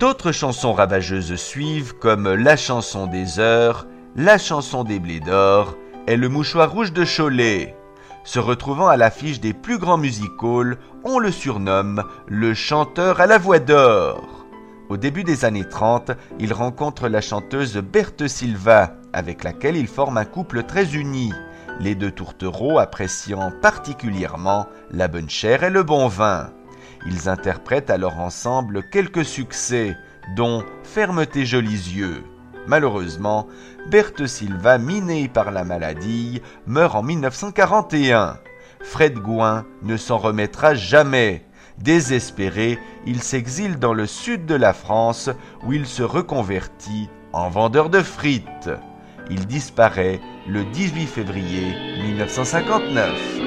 D'autres chansons ravageuses suivent comme La chanson des heures, La chanson des blés d'or et Le mouchoir rouge de Cholet. Se retrouvant à l'affiche des plus grands music-halls, on le surnomme le chanteur à la voix d'or. Au début des années 30, il rencontre la chanteuse Berthe Silva, avec laquelle il forme un couple très uni, les deux tourtereaux appréciant particulièrement la bonne chair et le bon vin. Ils interprètent alors ensemble quelques succès, dont Ferme tes jolis yeux. Malheureusement, Berthe Silva, minée par la maladie, meurt en 1941. Fred Gouin ne s'en remettra jamais. Désespéré, il s'exile dans le sud de la France où il se reconvertit en vendeur de frites. Il disparaît le 18 février 1959.